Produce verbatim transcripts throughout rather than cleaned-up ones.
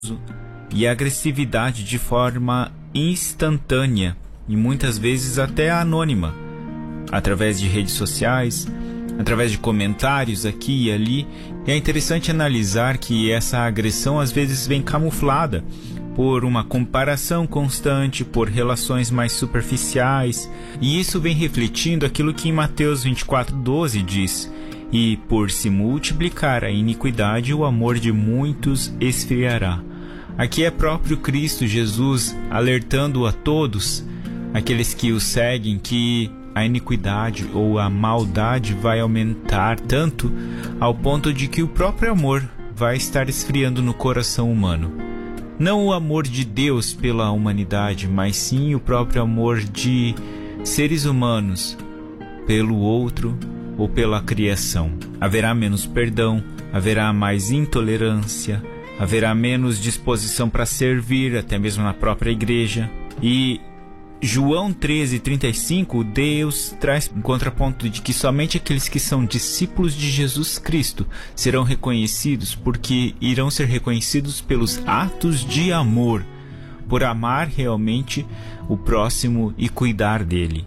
e agressividade de forma instantânea e muitas vezes até anônima, através de redes sociais, através de comentários aqui e ali. E é interessante analisar que essa agressão às vezes vem camuflada por uma comparação constante, por relações mais superficiais, e isso vem refletindo aquilo que em Mateus vinte e quatro, doze diz: e por se multiplicar a iniquidade, o amor de muitos esfriará. Aqui é próprio Cristo Jesus alertando a todos, aqueles que o seguem, que a iniquidade ou a maldade vai aumentar tanto ao ponto de que o próprio amor vai estar esfriando no coração humano. Não o amor de Deus pela humanidade, mas sim o próprio amor de seres humanos pelo outro ou pela criação. Haverá menos perdão, haverá mais intolerância, haverá menos disposição para servir, até mesmo na própria igreja. E João treze, trinta e cinco, Deus traz um contraponto de que somente aqueles que são discípulos de Jesus Cristo serão reconhecidos, porque irão ser reconhecidos pelos atos de amor, por amar realmente o próximo e cuidar dele.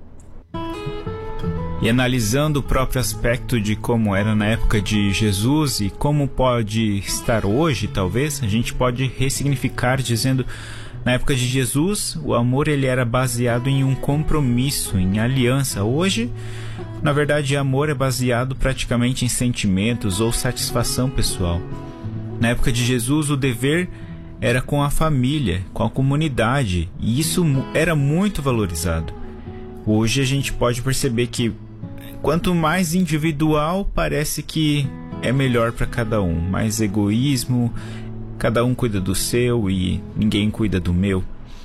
E analisando o próprio aspecto de como era na época de Jesus e como pode estar hoje, talvez, a gente pode ressignificar dizendo: na época de Jesus, o amor ele era baseado em um compromisso, em aliança. Hoje, na verdade, amor é baseado praticamente em sentimentos ou satisfação pessoal. Na época de Jesus, o dever era com a família, com a comunidade, e isso era muito valorizado. Hoje a gente pode perceber que quanto mais individual, parece que é melhor para cada um. Mais egoísmo, cada um cuida do seu e ninguém cuida do meu.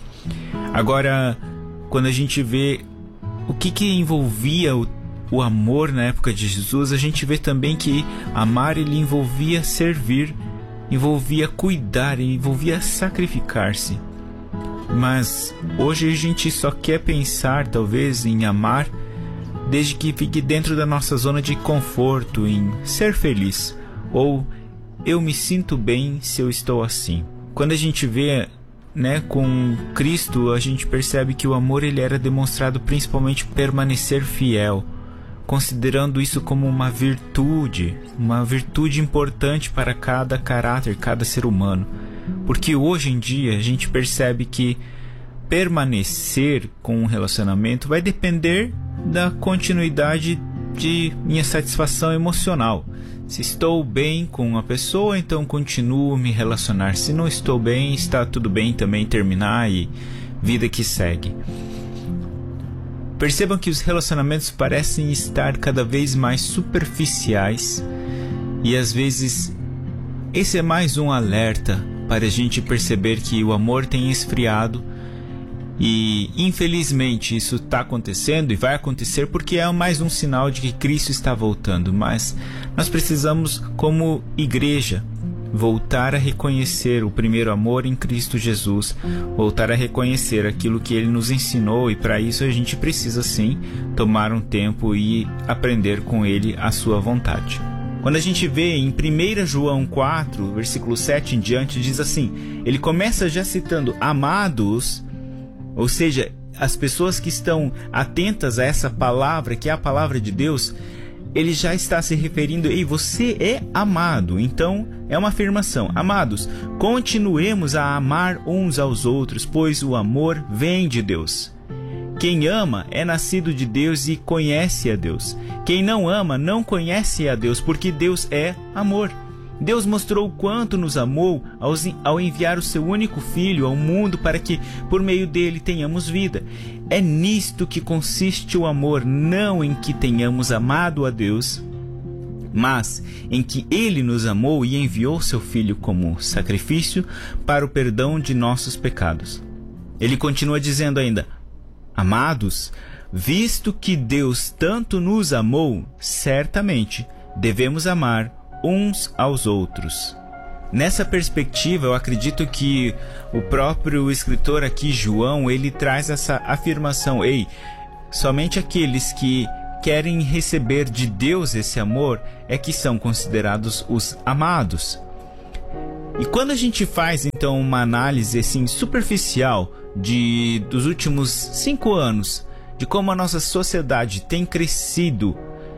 Agora, quando a gente vê o que, que envolvia o, o amor na época de Jesus, a gente vê também que amar ele envolvia servir, envolvia cuidar, envolvia sacrificar-se. Mas hoje a gente só quer pensar talvez em amar desde que fique dentro da nossa zona de conforto, em ser feliz, ou eu me sinto bem se eu estou assim. Quando a gente vê, né, com Cristo, a gente percebe que o amor ele era demonstrado principalmente permanecer fiel, considerando isso como uma virtude, uma virtude importante para cada caráter, cada ser humano. Porque hoje em dia a gente percebe que permanecer com um relacionamento vai depender da continuidade de minha satisfação emocional. Se estou bem com uma pessoa, então continuo me relacionar. Se não estou bem, está tudo bem também terminar e vida que segue. Percebam que os relacionamentos parecem estar cada vez mais superficiais e às vezes esse é mais um alerta para a gente perceber que o amor tem esfriado. E infelizmente isso está acontecendo e vai acontecer porque é mais um sinal de que Cristo está voltando. Mas nós precisamos, como igreja, voltar a reconhecer o primeiro amor em Cristo Jesus, voltar a reconhecer aquilo que Ele nos ensinou, e para isso a gente precisa sim tomar um tempo e aprender com Ele a sua vontade. Quando a gente vê em primeiro João quatro, versículo sete em diante, diz assim, ele começa já citando amados. Ou seja, as pessoas que estão atentas a essa palavra, que é a palavra de Deus, ele já está se referindo, ei, você é amado. Então, é uma afirmação. Amados, continuemos a amar uns aos outros, pois o amor vem de Deus. Quem ama é nascido de Deus e conhece a Deus. Quem não ama não conhece a Deus, porque Deus é amor. Deus mostrou o quanto nos amou ao enviar o seu único Filho ao mundo para que, por meio dele, tenhamos vida. É nisto que consiste o amor, não em que tenhamos amado a Deus, mas em que Ele nos amou e enviou seu Filho como sacrifício para o perdão de nossos pecados. Ele continua dizendo ainda, amados, visto que Deus tanto nos amou, certamente devemos amar uns aos outros. Nessa perspectiva, eu acredito que o próprio escritor aqui, João, ele traz essa afirmação, ei, somente aqueles que querem receber de Deus esse amor é que são considerados os amados. E quando a gente faz então uma análise assim superficial de dos últimos cinco anos, de como a nossa sociedade tem crescido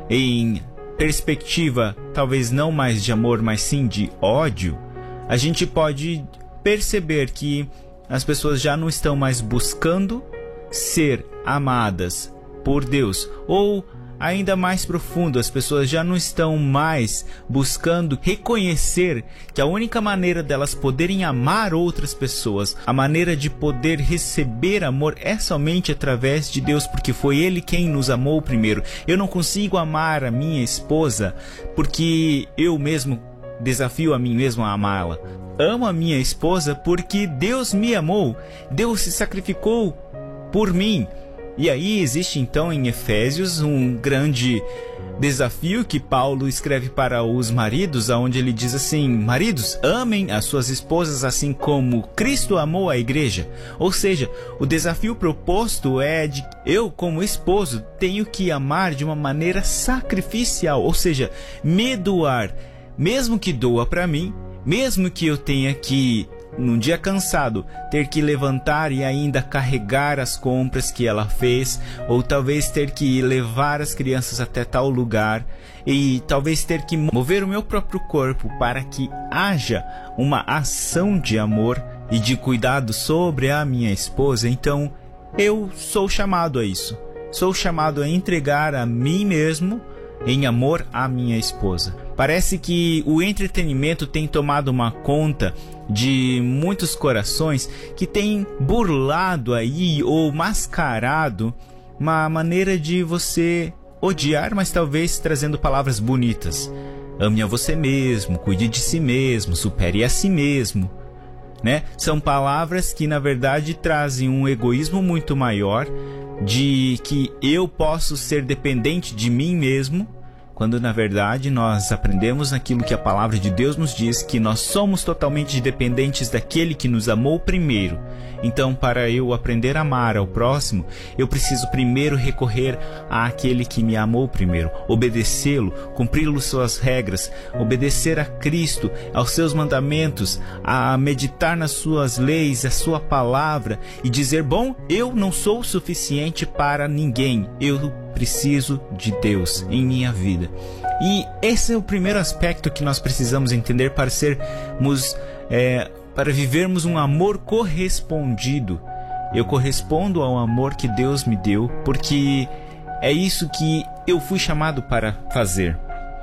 em perspectiva talvez não mais de amor, mas sim de ódio, a gente pode perceber que as pessoas já não estão mais buscando ser amadas por Deus, ou ainda mais profundo, as pessoas já não estão mais buscando reconhecer que a única maneira delas poderem amar outras pessoas, a maneira de poder receber amor é somente através de Deus, porque foi Ele quem nos amou primeiro. Eu não consigo amar a minha esposa porque eu mesmo desafio a mim mesmo a amá-la. Amo a minha esposa porque Deus me amou, Deus se sacrificou por mim. E aí existe então em Efésios um grande desafio que Paulo escreve para os maridos, onde ele diz assim: maridos, amem as suas esposas assim como Cristo amou a igreja. Ou seja, o desafio proposto é de eu, como esposo, tenho que amar de uma maneira sacrificial, ou seja, me doar, mesmo que doa para mim, mesmo que eu tenha que, num dia cansado, ter que levantar e ainda carregar as compras que ela fez, ou talvez ter que levar as crianças até tal lugar, e talvez ter que mover o meu próprio corpo para que haja uma ação de amor e de cuidado sobre a minha esposa. Então eu sou chamado a isso, sou chamado a entregar a mim mesmo em amor à minha esposa. Parece que o entretenimento tem tomado uma conta de muitos corações que tem burlado aí ou mascarado uma maneira de você odiar, mas talvez trazendo palavras bonitas. Ame a você mesmo, cuide de si mesmo, supere a si mesmo, né? São palavras que na verdade trazem um egoísmo muito maior, de que eu posso ser dependente de mim mesmo, quando na verdade nós aprendemos naquilo que a palavra de Deus nos diz, que nós somos totalmente dependentes daquele que nos amou primeiro. Então, para eu aprender a amar ao próximo, eu preciso primeiro recorrer àquele que me amou primeiro, obedecê-lo, cumprir suas regras, obedecer a Cristo, aos seus mandamentos, a meditar nas suas leis, a sua palavra, e dizer: bom, eu não sou suficiente para ninguém, eu preciso de Deus em minha vida. E esse é o primeiro aspecto que nós precisamos entender para sermos, é, para vivermos um amor correspondido. Eu correspondo ao amor que Deus me deu, porque é isso que eu fui chamado para fazer.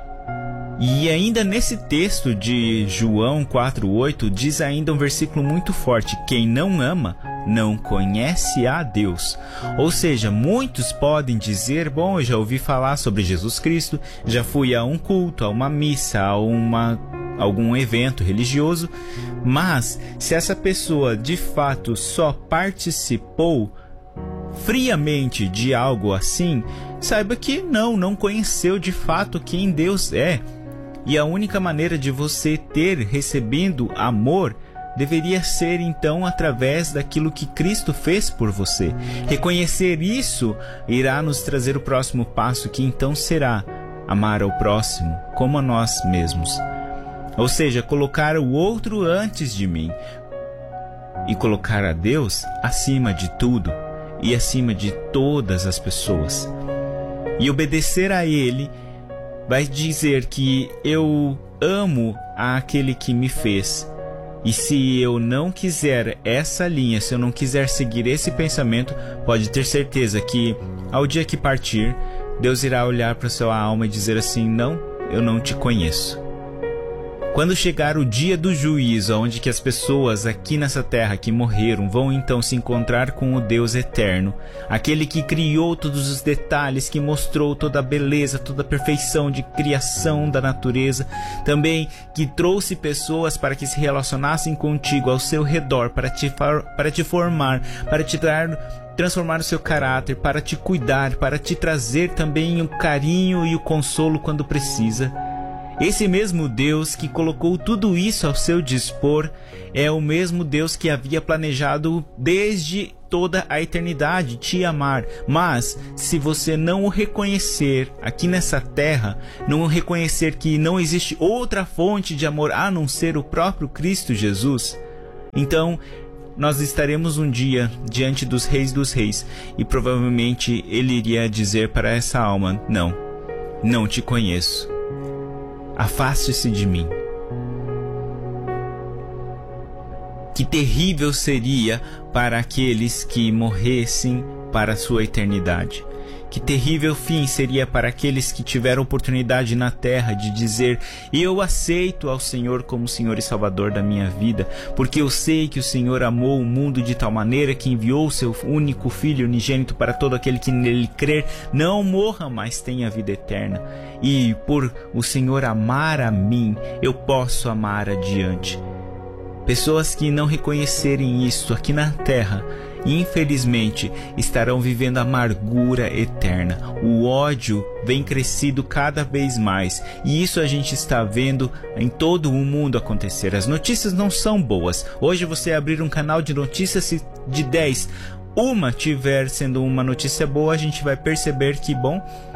E ainda nesse texto de João quatro oito, diz ainda um versículo muito forte: quem não ama não conhece a Deus. Ou seja, muitos podem dizer: bom, eu já ouvi falar sobre Jesus Cristo, já fui a um culto, a uma missa, a uma, algum evento religioso, mas se essa pessoa de fato só participou friamente de algo assim, saiba que não, não conheceu de fato quem Deus é. E a única maneira de você ter recebido amor deveria ser então através daquilo que Cristo fez por você. Reconhecer isso irá nos trazer o próximo passo, que então será amar ao próximo como a nós mesmos. Ou seja, colocar o outro antes de mim e colocar a Deus acima de tudo e acima de todas as pessoas. E obedecer a Ele vai dizer que eu amo aquele que me fez. E se eu não quiser essa linha, se eu não quiser seguir esse pensamento, pode ter certeza que ao dia que partir, Deus irá olhar para a sua alma e dizer assim: não, eu não te conheço. Quando chegar o dia do juízo, onde que as pessoas aqui nessa terra que morreram vão então se encontrar com o Deus eterno, aquele que criou todos os detalhes, que mostrou toda a beleza, toda a perfeição de criação da natureza, também que trouxe pessoas para que se relacionassem contigo ao seu redor, para te, para te formar, para te dar, transformar o seu caráter, para te cuidar, para te trazer também o carinho e o consolo quando precisa. Esse mesmo Deus que colocou tudo isso ao seu dispor é o mesmo Deus que havia planejado desde toda a eternidade te amar. Mas se você não o reconhecer aqui nessa terra, não reconhecer que não existe outra fonte de amor a não ser o próprio Cristo Jesus, então nós estaremos um dia diante dos reis dos reis e provavelmente ele iria dizer para essa alma: não, não te conheço, afaste-se de mim. Que terrível seria para aqueles que morressem para a sua eternidade. Que terrível fim seria para aqueles que tiveram oportunidade na terra de dizer: eu aceito ao Senhor como Senhor e Salvador da minha vida, porque eu sei que o Senhor amou o mundo de tal maneira que enviou o seu único Filho unigênito para todo aquele que nele crer não morra, mas tenha vida eterna. E por o Senhor amar a mim, eu posso amar adiante. Pessoas que não reconhecerem isso aqui na terra, infelizmente, estarão vivendo amargura eterna. O ódio vem crescido cada vez mais, e isso a gente está vendo em todo o mundo acontecer. As notícias não são boas. Hoje você abrir um canal de notícias, se de dez, uma tiver sendo uma notícia boa, a gente vai perceber que, bom,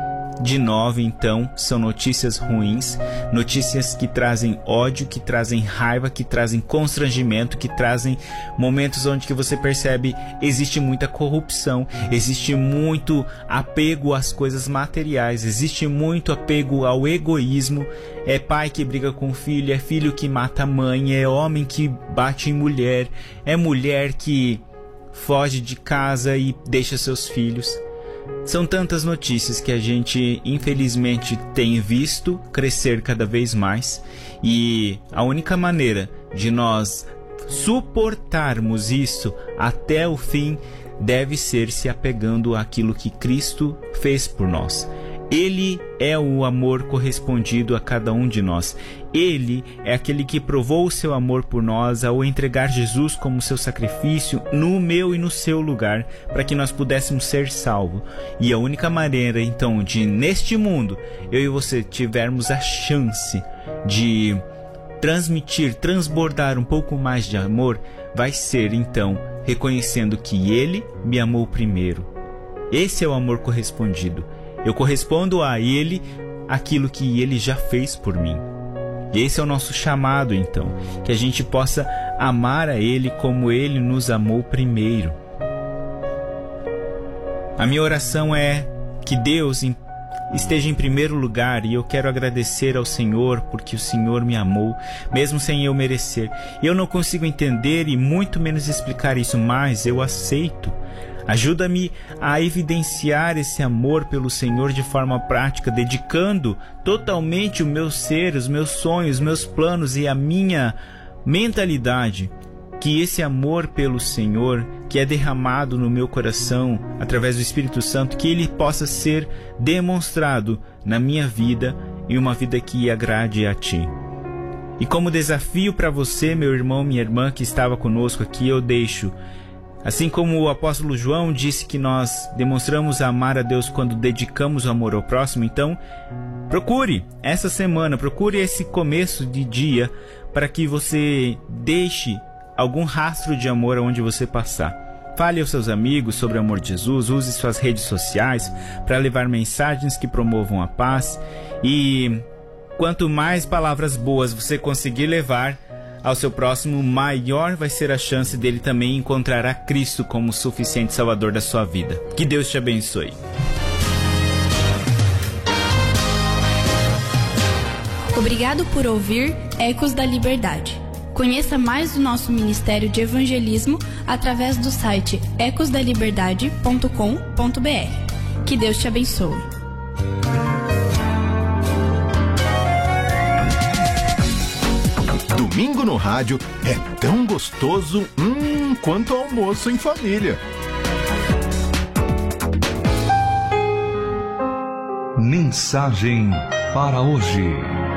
de nove, então, são notícias ruins, notícias que trazem ódio, que trazem raiva, que trazem constrangimento, que trazem momentos onde que você percebe existe muita corrupção, existe muito apego às coisas materiais, existe muito apego ao egoísmo. É pai que briga com filho, é filho que mata a mãe, é homem que bate em mulher, é mulher que foge de casa e deixa seus filhos. São tantas notícias que a gente, infelizmente, tem visto crescer cada vez mais, e a única maneira de nós suportarmos isso até o fim deve ser se apegando àquilo que Cristo fez por nós. Ele é o amor correspondido a cada um de nós. Ele é aquele que provou o seu amor por nós ao entregar Jesus como seu sacrifício no meu e no seu lugar, para que nós pudéssemos ser salvos. E a única maneira, então, de neste mundo, eu e você tivermos a chance de transmitir, transbordar um pouco mais de amor, vai ser, então, reconhecendo que Ele me amou primeiro. Esse é o amor correspondido. Eu correspondo a Ele aquilo que Ele já fez por mim. Esse é o nosso chamado, então, que a gente possa amar a Ele como Ele nos amou primeiro. A minha oração é que Deus esteja em primeiro lugar, e eu quero agradecer ao Senhor porque o Senhor me amou, mesmo sem eu merecer. Eu não consigo entender e muito menos explicar isso, mas eu aceito. Ajuda-me a evidenciar esse amor pelo Senhor de forma prática, dedicando totalmente o meu ser, os meus sonhos, os meus planos e a minha mentalidade. Que esse amor pelo Senhor, que é derramado no meu coração através do Espírito Santo, que ele possa ser demonstrado na minha vida e uma vida que agrade a Ti. E como desafio para você, meu irmão, minha irmã que estava conosco aqui, eu deixo: assim como o apóstolo João disse que nós demonstramos amar a Deus quando dedicamos o amor ao próximo, então procure essa semana, procure esse começo de dia para que você deixe algum rastro de amor aonde você passar. Fale aos seus amigos sobre o amor de Jesus, use suas redes sociais para levar mensagens que promovam a paz, e quanto mais palavras boas você conseguir levar ao seu próximo, maior vai ser a chance dele também encontrar a Cristo como o suficiente Salvador da sua vida. Que Deus te abençoe. Obrigado por ouvir Ecos da Liberdade. Conheça mais do nosso Ministério de Evangelismo através do site ecos da liberdade ponto com ponto b r. Que Deus te abençoe. Domingo no rádio é tão gostoso hum, quanto almoço em família. Mensagem para hoje.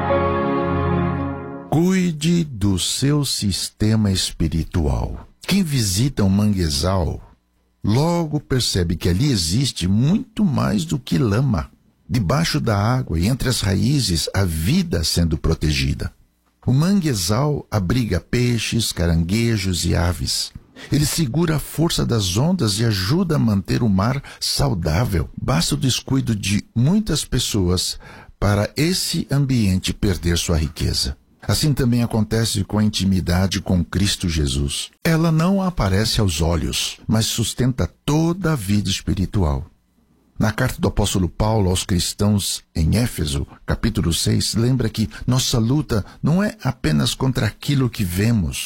Cuide do seu sistema espiritual. Quem visita um manguezal logo percebe que ali existe muito mais do que lama. Debaixo da água e entre as raízes, a vida sendo protegida. O manguezal abriga peixes, caranguejos e aves. Ele segura a força das ondas e ajuda a manter o mar saudável. Basta o descuido de muitas pessoas para esse ambiente perder sua riqueza. Assim também acontece com a intimidade com Cristo Jesus. Ela não aparece aos olhos, mas sustenta toda a vida espiritual. Na carta do apóstolo Paulo aos cristãos em Éfeso, capítulo seis, lembra que nossa luta não é apenas contra aquilo que vemos,